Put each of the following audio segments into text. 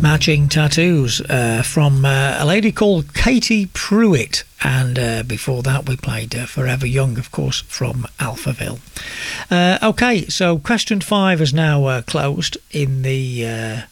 Matching Tattoos from a lady called Katie Pruitt, and before that we played Forever Young, of course, from Alphaville. Okay, so question 5 is now closed in the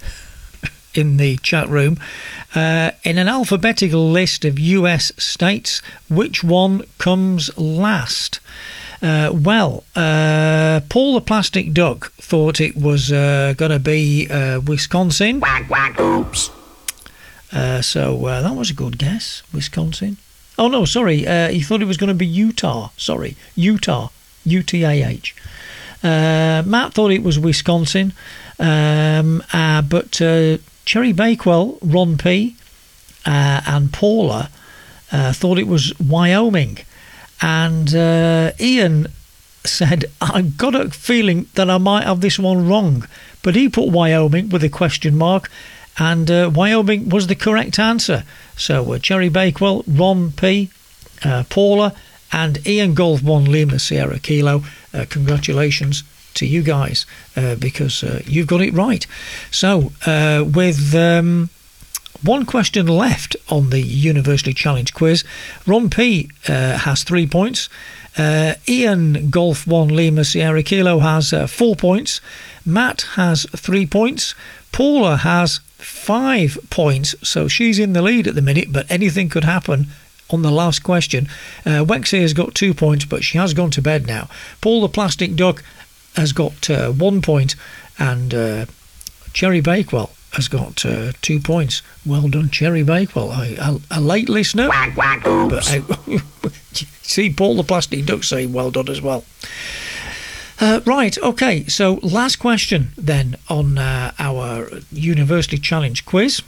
chat room. In an alphabetical list of US states, which one comes last? Paul the Plastic Duck thought it was going to be Wisconsin. Quack, quack, oops. So that was a good guess, Wisconsin. Oh, no, sorry, he thought it was going to be Utah. Sorry, Utah, U-T-A-H. Matt thought it was Wisconsin, but Cherry Bakewell, Ron P, and Paula thought it was Wyoming. And Ian said, I've got a feeling that I might have this one wrong. But he put Wyoming with a question mark, and Wyoming was the correct answer. So Cherry Bakewell, Ron P, Paula, and Ian Golf 1 Lima Sierra Kilo. Congratulations to you guys, because you've got it right. So with one question left on the University Challenge quiz, Ron P has 3 points. Ian Golf 1 Lima Sierra Kilo has 4 points. Matt has 3 points. Paula has 5 points, so she's in the lead at the minute, but anything could happen on the last question. Wexy has got 2 points, but she has gone to bed now. Paul the Plastic Duck has got 1 point, and Cherry Bakewell has got 2 points. Well done, Cherry Bakewell. A late listener. Quack, quack, oops. But see Paul the Plastic Duck saying well done as well. Right, okay, so last question then on our University Challenge quiz.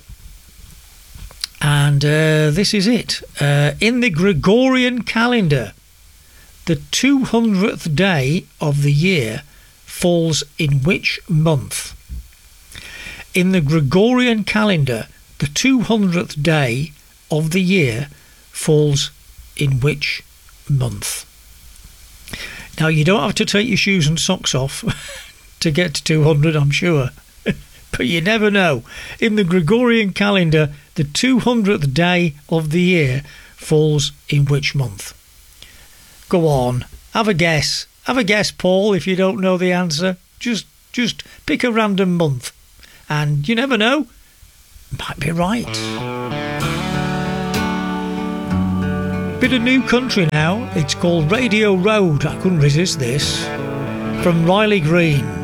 And this is it. In the Gregorian calendar, the 200th day of the year falls in which month? In the Gregorian calendar, the 200th day of the year falls in which month? Now, you don't have to take your shoes and socks off to get to 200, I'm sure. But you never know. In the Gregorian calendar, the 200th day of the year falls in which month? Go on, have a guess. Have a guess, Paul, if you don't know the answer. Just pick a random month. And you never know, might be right. Bit of new country now. It's called Radio Road. I couldn't resist this. From Riley Green.